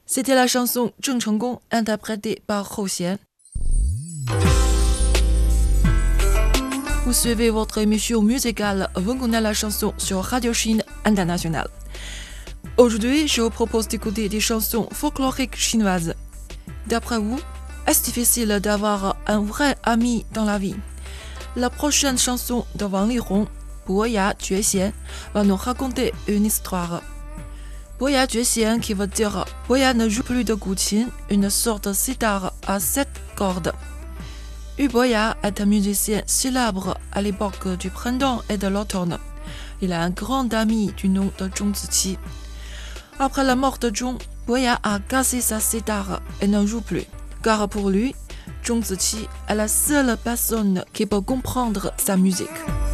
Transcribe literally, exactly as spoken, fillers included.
C'était la chanson 郑成功 interprétée par Hou Xian. Vous suivez votre émission musicale Vous connaissez la chanson sur Radio Chine Internationale. Aujourd'hui, je vous propose d'écouter des chansons folkloriques chinoises. D'après vous, est-ce difficile d'avoir un vrai ami dans la vie? La prochaine chanson de Wang Lihong, Boya Jue Xian, va nous raconter une histoire. Boya Jue Xian, qui veut dire Boya ne joue plus de guqin, une sorte de sitar à sept cordes. Yu Boya est un musicien célèbre à l'époque du printemps et de l'automne. Il a un grand ami du nom de Zhong Ziqi. Après la mort de Zhong, Boya a cassé sa sitar et ne joue plus, car pour lui, Zhong Ziqi est la seule personne qui peut comprendre sa musique.